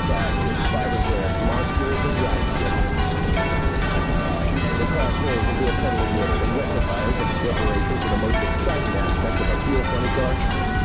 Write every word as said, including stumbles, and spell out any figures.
inside with its fiberglass monsters and giant. The car pulls into a puddle of water and rectifiers at the separation for the most exciting aspect of a fuel funny car.